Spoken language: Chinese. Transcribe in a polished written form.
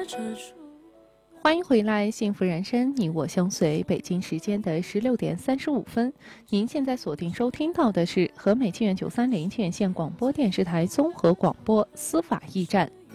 欢迎回来，幸福人生，你我相随。北京时间的16:35，您现在锁定收听到的是和美清源930清源县广播电视台综合广播司法驿站。